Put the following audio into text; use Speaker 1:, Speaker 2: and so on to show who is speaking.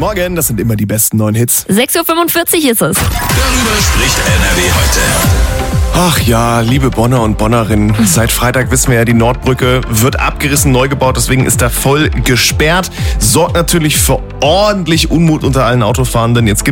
Speaker 1: Morgen, das sind immer die besten neuen Hits.
Speaker 2: 6.45 Uhr ist es.
Speaker 3: Darüber spricht NRW heute.
Speaker 1: Ach ja, liebe Bonner und Bonnerinnen, seit Freitag wissen wir ja, die Nordbrücke wird abgerissen, neu gebaut, deswegen ist da voll gesperrt. Sorgt natürlich für ordentlich Unmut unter allen Autofahrenden. Jetzt